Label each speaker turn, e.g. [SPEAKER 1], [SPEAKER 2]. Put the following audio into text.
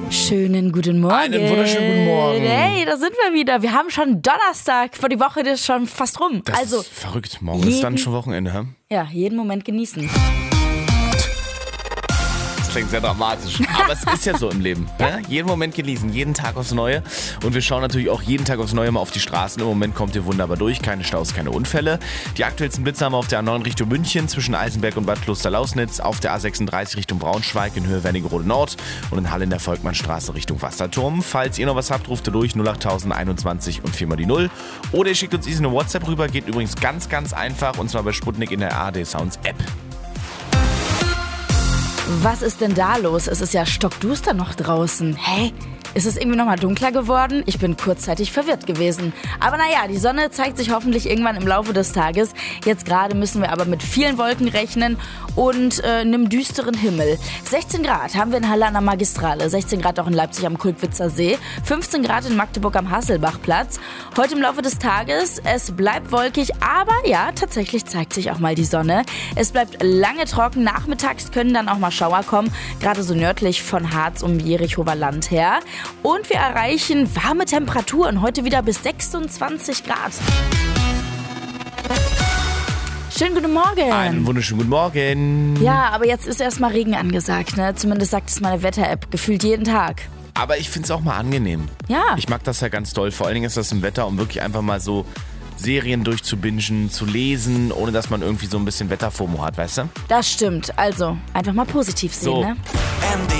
[SPEAKER 1] Schönen guten Morgen.
[SPEAKER 2] Einen wunderschönen guten Morgen.
[SPEAKER 1] Hey, da sind wir wieder. Wir haben schon Donnerstag. Vor die Woche ist schon fast rum.
[SPEAKER 2] Das ist verrückt. Morgen ist dann schon Wochenende, hä?
[SPEAKER 1] Ja, jeden Moment genießen.
[SPEAKER 2] Das klingt sehr dramatisch. Aber es ist ja so im Leben. Ne? Jeden Moment genießen, jeden Tag aufs Neue. Und wir schauen natürlich auch jeden Tag aufs Neue mal auf die Straßen. Im Moment kommt ihr wunderbar durch. Keine Staus, keine Unfälle. Die aktuellsten Blitze haben wir auf der A9 Richtung München zwischen Eisenberg und Bad Kloster-Lausnitz. Auf der A36 Richtung Braunschweig in Höhe Wernigerode Nord. Und in Halle in der Volkmannstraße Richtung Wasserturm. Falls ihr noch was habt, ruft ihr durch 08021 und 4 mal die 0. Oder ihr schickt uns eine WhatsApp rüber. Geht übrigens ganz, ganz einfach. Und zwar bei Sputnik in der ARD Sounds App.
[SPEAKER 1] Was ist denn da los? Es ist ja stockduster noch draußen. Hä? Ist es irgendwie nochmal dunkler geworden? Ich bin kurzzeitig verwirrt gewesen. Aber naja, die Sonne zeigt sich hoffentlich irgendwann im Laufe des Tages. Jetzt gerade müssen wir aber mit vielen Wolken rechnen und einem düsteren Himmel. 16 Grad haben wir in Halle an der Magistrale, 16 Grad auch in Leipzig am Kulkwitzer See, 15 Grad in Magdeburg am Hasselbachplatz. Heute im Laufe des Tages, es bleibt wolkig, aber ja, tatsächlich zeigt sich auch mal die Sonne. Es bleibt lange trocken, nachmittags können dann auch mal Schauer kommen, gerade so nördlich von Harz um Jerichower Land her. Und wir erreichen warme Temperaturen, heute wieder bis 26 Grad. Schönen guten Morgen.
[SPEAKER 2] Einen wunderschönen guten Morgen.
[SPEAKER 1] Ja, aber jetzt ist erstmal Regen angesagt, ne? Zumindest sagt es meine Wetter-App, gefühlt jeden Tag.
[SPEAKER 2] Aber ich finde es auch mal angenehm.
[SPEAKER 1] Ja.
[SPEAKER 2] Ich mag das ja ganz doll. Vor allen Dingen ist das im Wetter, um wirklich einfach mal so Serien durchzubingen, zu lesen, ohne dass man irgendwie so ein bisschen Wetterfomo hat, weißt du?
[SPEAKER 1] Das stimmt, also einfach mal positiv sehen,
[SPEAKER 2] So.
[SPEAKER 1] ne?